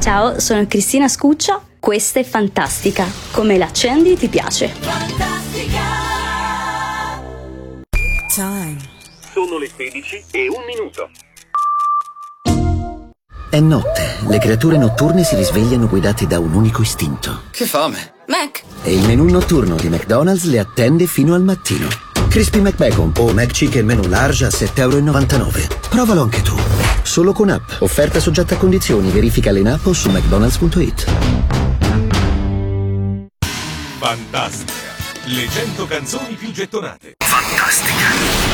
Ciao, sono Cristina Scuccia, questa è Fantastica. Come l'accendi ti piace. Fantastica. Time. Sono le 16:01. È notte, le creature notturne si risvegliano guidate da un unico istinto. Che fame! Mac. E il menù notturno di McDonald's le attende fino al mattino. Crispy McBacon o McChicken menù large a €7,99. Provalo anche tu. Solo con app. Offerta soggetta a condizioni. Verifica in app o su mcdonalds.it. Fantastica. Le 100 canzoni più gettonate. Fantastica.